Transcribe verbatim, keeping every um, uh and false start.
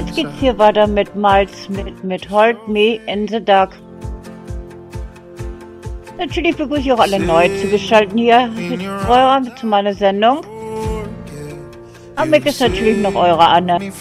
Jetzt geht's hier weiter mit Miles, mit, mit Hold Me in the Dark. Natürlich begrüße ich auch alle neu zugeschaltet hier zu meiner Sendung. Am Mic ist natürlich noch eure Anne.